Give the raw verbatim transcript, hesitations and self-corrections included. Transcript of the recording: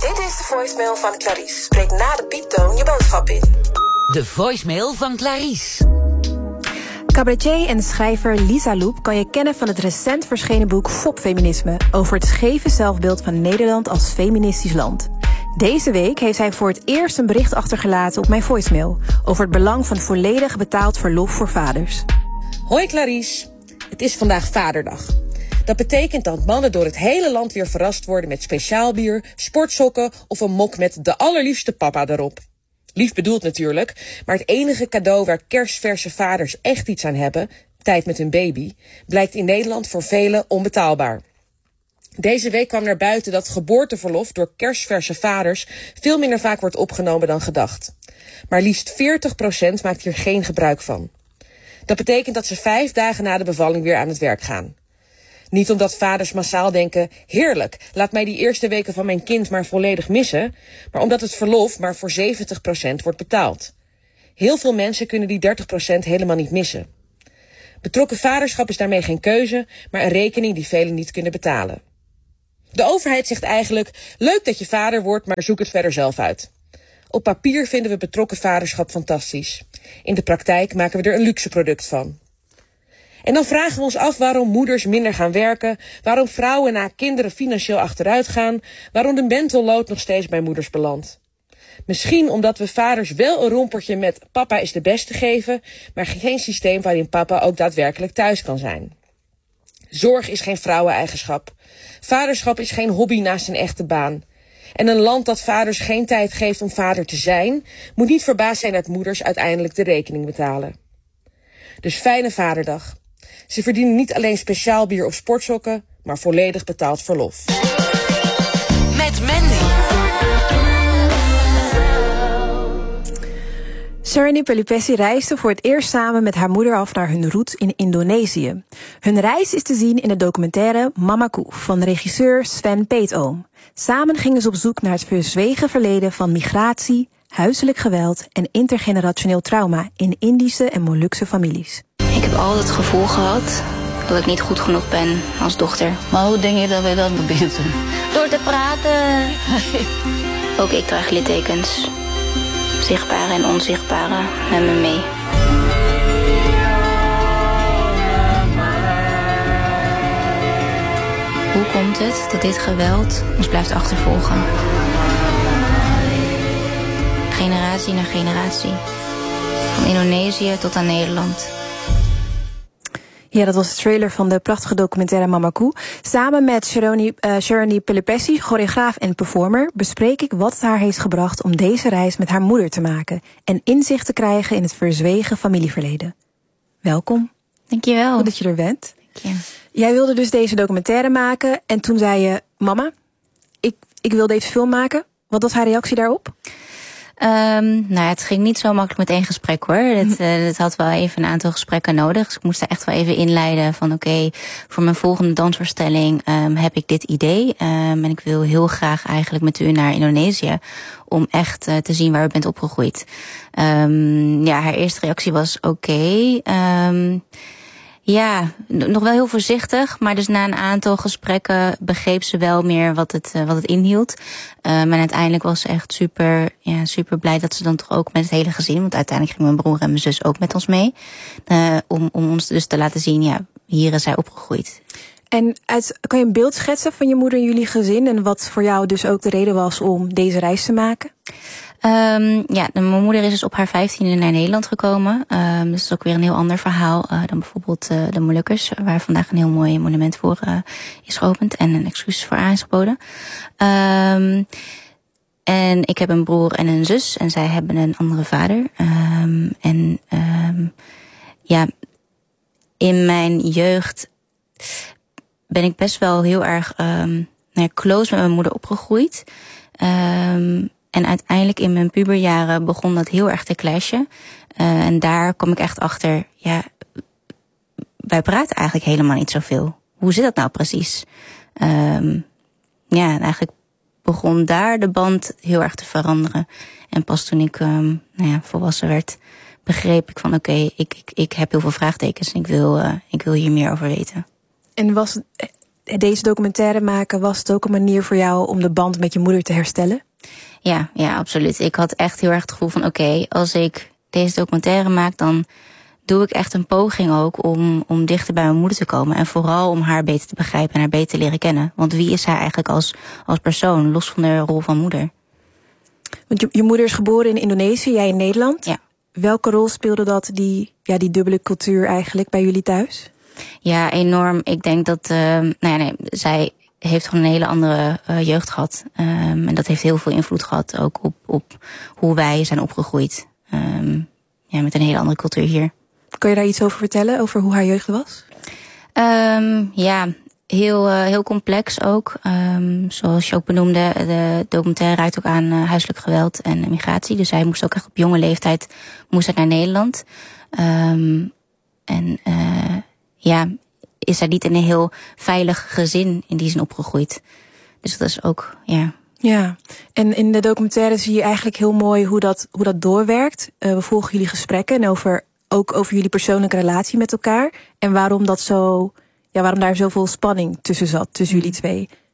Dit is de voicemail van Clarice. Spreek na de pieptoon je boodschap in. De voicemail van Clarice. Cabaretier en schrijver Lisa Loep kan je kennen van het recent verschenen boek Fopfeminisme over het scheve zelfbeeld van Nederland als feministisch land. Deze week heeft zij voor het eerst een bericht achtergelaten op mijn voicemail over het belang van volledig betaald verlof voor vaders. Hoi Clarice, het is vandaag Vaderdag. Dat betekent dat mannen door het hele land weer verrast worden met speciaal bier, sportsokken of een mok met de allerliefste papa erop. Lief bedoeld natuurlijk, maar het enige cadeau waar kerstverse vaders echt iets aan hebben, tijd met hun baby, blijkt in Nederland voor velen onbetaalbaar. Deze week kwam naar buiten dat geboorteverlof door kerstverse vaders veel minder vaak wordt opgenomen dan gedacht. Maar liefst veertig procent maakt hier geen gebruik van. Dat betekent dat ze vijf dagen na de bevalling weer aan het werk gaan. Niet omdat vaders massaal denken, heerlijk, laat mij die eerste weken van mijn kind maar volledig missen, maar omdat het verlof maar voor zeventig procent wordt betaald. Heel veel mensen kunnen die dertig procent helemaal niet missen. Betrokken vaderschap is daarmee geen keuze, maar een rekening die velen niet kunnen betalen. De overheid zegt eigenlijk, leuk dat je vader wordt, maar zoek het verder zelf uit. Op papier vinden we betrokken vaderschap fantastisch. In de praktijk maken we er een luxe product van. En dan vragen we ons af waarom moeders minder gaan werken, waarom vrouwen na kinderen financieel achteruit gaan, waarom de mental load nog steeds bij moeders belandt. Misschien omdat we vaders wel een rompertje met papa is de beste geven, maar geen systeem waarin papa ook daadwerkelijk thuis kan zijn. Zorg is geen vrouweneigenschap. Vaderschap is geen hobby naast een echte baan. En een land dat vaders geen tijd geeft om vader te zijn, moet niet verbaasd zijn dat moeders uiteindelijk de rekening betalen. Dus fijne Vaderdag. Ze verdienen niet alleen speciaal bier of sportsokken, maar volledig betaald verlof. Met Mandy. Sharni Pelupessi reisde voor het eerst samen met haar moeder af naar hun roots in Indonesië. Hun reis is te zien in de documentaire Mamaku van regisseur Sven Peetoom. Samen gingen ze op zoek naar het verzwegen verleden van migratie, huiselijk geweld en intergenerationeel trauma in Indische en Molukse families. Ik heb altijd het gevoel gehad dat ik niet goed genoeg ben als dochter. Maar hoe denk je dat we dat verbeteren? Door te praten. Ook ik draag littekens. Zichtbare en onzichtbare met me mee. Hoe komt het dat dit geweld ons blijft achtervolgen? Generatie na generatie. Van Indonesië tot aan Nederland. Ja, dat was de trailer van de prachtige documentaire Mamaku. Samen met Sharni, uh, Sharni Pelupessi, choreograaf en performer, bespreek ik wat het haar heeft gebracht om deze reis met haar moeder te maken en inzicht te krijgen in het verzwegen familieverleden. Welkom. Dankjewel. Goed dat je er bent. Dank je. Jij wilde dus deze documentaire maken en toen zei je, mama, ik, ik wil deze film maken. Wat was haar reactie daarop? Um, nou, het ging niet zo makkelijk met één gesprek hoor. Het, uh, het had wel even een aantal gesprekken nodig. Dus ik moest er echt wel even inleiden van oké, okay, voor mijn volgende dansvoorstelling um, heb ik dit idee. Um, en ik wil heel graag eigenlijk met u naar Indonesië om echt uh, te zien waar u bent opgegroeid. Um, ja, haar eerste reactie was oké. Okay, um, Ja, nog wel heel voorzichtig, maar dus na een aantal gesprekken begreep ze wel meer wat het, uh, wat het inhield. Um, en uiteindelijk was ze echt super, ja, super blij dat ze dan toch ook met het hele gezin, want uiteindelijk gingen mijn broer en mijn zus ook met ons mee, uh, om, om ons dus te laten zien, ja, hier is zij opgegroeid. En uit, kan je een beeld schetsen van je moeder en jullie gezin en wat voor jou dus ook de reden was om deze reis te maken? Um, ja, mijn moeder is dus op haar vijftiende naar Nederland gekomen. Um, dus dat is ook weer een heel ander verhaal uh, dan bijvoorbeeld uh, de Molukkers, waar vandaag een heel mooi monument voor uh, is geopend en een excuus voor aangeboden. Um, en ik heb een broer en een zus en zij hebben een andere vader. Um, en um, ja, in mijn jeugd ben ik best wel heel erg um, nou, close met mijn moeder opgegroeid. Um, En uiteindelijk in mijn puberjaren begon dat heel erg te clashen. Uh, en daar kwam ik echt achter, ja, wij praten eigenlijk helemaal niet zoveel. Hoe zit dat nou precies? Um, ja, en eigenlijk begon daar de band heel erg te veranderen. En pas toen ik um, nou ja, volwassen werd, begreep ik van oké, okay, ik, ik, ik heb heel veel vraagtekens en ik wil, uh, ik wil hier meer over weten. En was, deze documentaire maken, was het ook een manier voor jou om de band met je moeder te herstellen? Ja, ja, absoluut. Ik had echt heel erg het gevoel van oké, okay, als ik deze documentaire maak, dan doe ik echt een poging ook om, om dichter bij mijn moeder te komen. En vooral om haar beter te begrijpen en haar beter te leren kennen. Want wie is zij eigenlijk als, als persoon, los van de rol van moeder? Want je, je moeder is geboren in Indonesië, jij in Nederland. Ja. Welke rol speelde dat, die, ja, die dubbele cultuur eigenlijk bij jullie thuis? Ja, enorm. Ik denk dat, uh, nou ja, nee, zij heeft gewoon een hele andere uh, jeugd gehad. Um, en dat heeft heel veel invloed gehad ook op, op hoe wij zijn opgegroeid. Um, ja, met een hele andere cultuur hier. Kan je daar iets over vertellen, over hoe haar jeugd was? Um, ja, heel, uh, heel complex ook. Um, zoals je ook benoemde, de documentaire raakt ook aan uh, huiselijk geweld en migratie. Dus zij moest ook echt op jonge leeftijd moest naar Nederland. Um, en uh, ja, is zij niet in een heel veilig gezin in die zin opgegroeid. Dus dat is ook, ja... Ja, en in de documentaire zie je eigenlijk heel mooi hoe dat, hoe dat doorwerkt. Uh, we volgen jullie gesprekken en over, ook over jullie persoonlijke relatie met elkaar. En waarom dat zo, ja, waarom daar zoveel spanning tussen zat, tussen jullie twee.